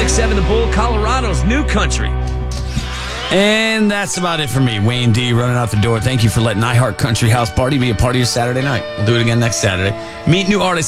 106.7 The Bull, Colorado's new country. And that's about it for me. Wayne D running out the door. Thank you for letting iHeart Country House Party be a part of your Saturday night. We'll do it again next Saturday. Meet new artists